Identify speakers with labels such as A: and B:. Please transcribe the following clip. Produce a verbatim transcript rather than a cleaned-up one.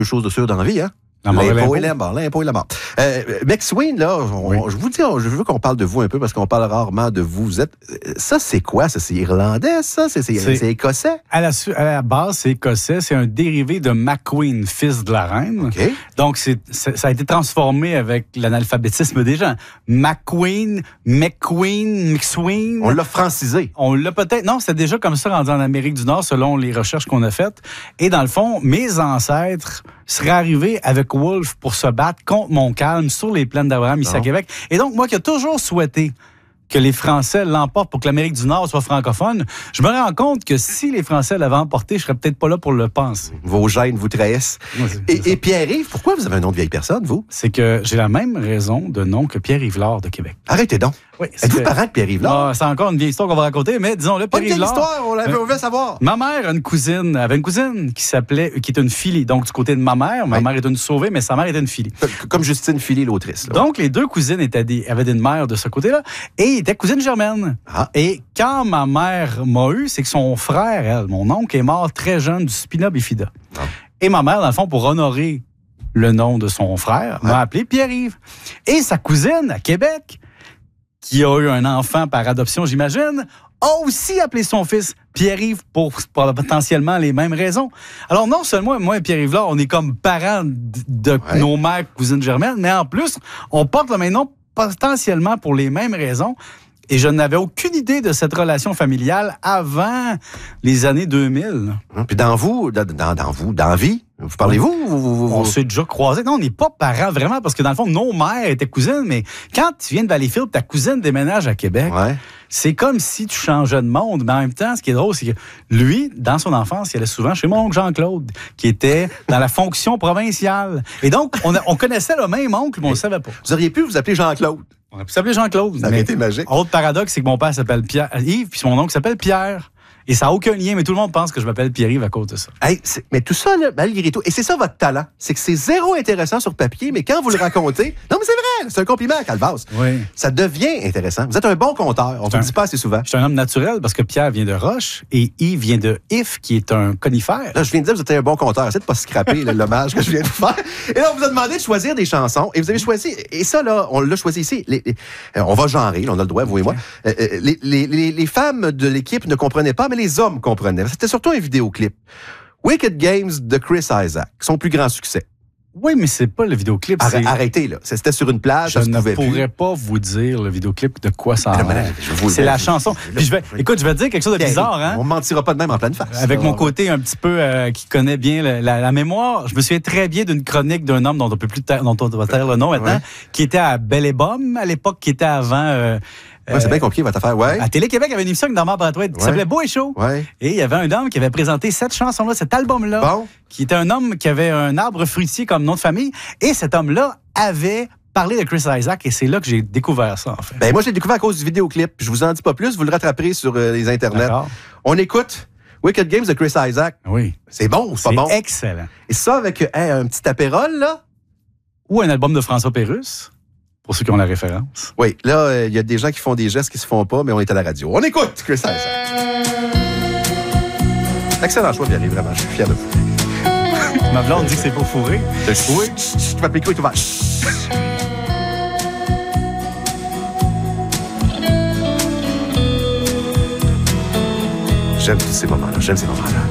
A: chose de sûr dans la vie, hein?
B: L'impôt
A: et la mort, l'impôt et la mort. Euh, McSween, là, on, oui. je vous dis, on, je veux qu'on parle de vous un peu parce qu'on parle rarement de vous. Vous êtes, ça, c'est quoi? Ça, c'est irlandais, ça? C'est, c'est, c'est... c'est écossais?
B: À la, à la base, c'est écossais. C'est un dérivé de McQueen, fils de la reine.
A: Okay.
B: Donc, c'est, c'est, ça a été transformé avec l'analphabétisme des gens. McQueen, McQueen, McSween.
A: On l'a francisé.
B: On l'a peut-être... Non, c'était déjà comme ça rendu en Amérique du Nord, selon les recherches qu'on a faites. Et dans le fond, mes ancêtres seraient arrivés avec Wolfe pour se battre contre Montcalm sur les plaines d'Abraham, ici non. à Québec. Et donc, moi qui ai toujours souhaité que les Français l'emportent pour que l'Amérique du Nord soit francophone, je me rends compte que si les Français l'avaient emporté, je serais peut-être pas là pour le penser.
A: Vos gènes vous trahissent.
B: Ouais,
A: et, et Pierre-Yves, pourquoi vous avez un nom de vieille personne, vous?
B: C'est que j'ai la même raison de nom que Pierre-Yves Lard de Québec.
A: Arrêtez donc.
B: Oui,
A: Êtes-vous
B: que...
A: parent de Pierre-Yves Lard?
B: Ah, c'est encore une vieille histoire qu'on va raconter, mais disons-le, Pierre-Yves Lard...
A: Pas une vieille histoire, on l'avait, on veut savoir.
B: Ma mère a une cousine, avait une cousine qui s'appelait, qui est une Philly. Donc, du côté de ma mère, ma oui. mère est une sauvée, mais sa mère était une Philly.
A: Comme Justine Philly, l'autrice. Là.
B: Donc, les deux cousines étaient des, avaient une mère de ce côté-là et étaient cousines germaines.
A: Ah.
B: Et quand ma mère m'a eu, c'est que son frère, elle, mon oncle, est mort très jeune du spina bifida. Ah. Et ma mère, dans le fond, pour honorer le nom de son frère, ah. m'a appelé Pierre-Yves. Et sa cousine, à Québec, qui a eu un enfant par adoption, j'imagine, a aussi appelé son fils Pierre-Yves pour, pour potentiellement les mêmes raisons. Alors, non seulement moi et Pierre-Yves là, on est comme parents de ouais. nos mères, cousines germaines, mais en plus, on porte le même nom potentiellement pour les mêmes raisons. Et je n'avais aucune idée de cette relation familiale avant les années deux mille.
A: Puis dans vous, dans, dans, dans vous, dans la vie, vous parlez-vous? Vous, vous, vous...
B: On s'est déjà croisés. Non, on n'est pas parents vraiment, parce que dans le fond, nos mères étaient cousines, mais quand tu viens de Valleyfield, ta cousine déménage à Québec,
A: ouais.
B: c'est comme si tu changeais de monde. Mais en même temps, ce qui est drôle, c'est que lui, dans son enfance, il allait souvent chez mon oncle Jean-Claude, qui était dans la fonction provinciale. Et donc, on, a, on connaissait le même oncle, mais on ne savait pas.
A: Vous auriez pu vous appeler Jean-Claude.
B: On aurait pu s'appeler Jean-Claude.
A: Ça aurait été magique.
B: Autre paradoxe, c'est que mon père s'appelle Pierre Yves, puis mon oncle s'appelle Pierre. Et ça n'a aucun lien, mais tout le monde pense que je m'appelle Pierre-Yves à cause de ça.
A: Hey, mais tout ça, là, malgré tout, et c'est ça votre talent, c'est que c'est zéro intéressant sur papier, mais quand vous le racontez, non mais c'est vrai, c'est un compliment à Calvas.
B: Oui.
A: Ça devient intéressant. Vous êtes un bon conteur, on ne le dit pas assez souvent.
B: Je suis un homme naturel parce que Pierre vient de Roche et Yves vient de If, qui est un conifère.
A: Là, je viens de dire que vous êtes un bon conteur. Essayez de pas scraper l'hommage que je viens de vous faire. Et là, on vous a demandé de choisir des chansons, et vous avez choisi, et ça, là, on l'a choisi ici. Les, les, on va genrer, là, on a le droit, vous et moi. Euh, les, les, les, les femmes de l'équipe ne comprenaient pas, mais les hommes comprenaient. C'était surtout un vidéoclip. Wicked Games de Chris Isaak, son plus grand succès.
B: Oui, mais c'est pas le vidéoclip.
A: Arr- arrêtez, là. C'était sur une plage.
B: Je
A: ça se
B: ne
A: pouvait
B: pourrais
A: plus.
B: pas vous dire le vidéoclip de quoi ça a l'air.
A: C'est
B: c'est la chanson. Puis je vais, écoute, je vais te dire quelque chose de
A: Pierre,
B: bizarre. Hein?
A: On ne mentira pas de même en pleine face.
B: Avec
A: ça,
B: mon côté un petit peu euh, qui connaît bien la, la, la mémoire, je me souviens très bien d'une chronique d'un homme dont on peut plus taire, dont on va taire le nom maintenant, ouais. qui était à Belle et Bomme à l'époque, qui était avant. Euh,
A: Ouais, c'est bien compliqué, votre affaire, ouais.
B: À Télé-Québec, il y avait une émission avec Normand Brathwaite qui
A: ouais.
B: s'appelait Beau et Chaud.
A: Ouais.
B: Et il y avait un homme qui avait présenté cette chanson-là, cet album-là,
A: bon. qui
B: était un homme qui avait un arbre fruitier comme nom de famille. Et cet homme-là avait parlé de Chris Isaak et c'est là que j'ai découvert ça, en fait.
A: Ben, moi, je l'ai découvert à cause du vidéoclip. Je vous en dis pas plus, vous le rattraperez sur euh, les internets.
B: D'accord.
A: On écoute Wicked Games de Chris Isaak.
B: Oui.
A: C'est bon, c'est pas bon?
B: C'est excellent.
A: Et ça avec hey, un petit apérole, là?
B: Ou un album de François Pérusse. Pour ceux qui ont la référence.
A: Oui, là, il euh, y a des gens qui font des gestes qui se font pas, mais on est à la radio. On écoute Chris Isaak. Excellent choix, Pierre, vraiment. Je suis fier de vous.
B: Ma blonde dit que c'est pour fourrer.
A: Oui. Tu m'appliques quoi, tout va. J'aime tous ces moments-là. J'aime ces moments-là.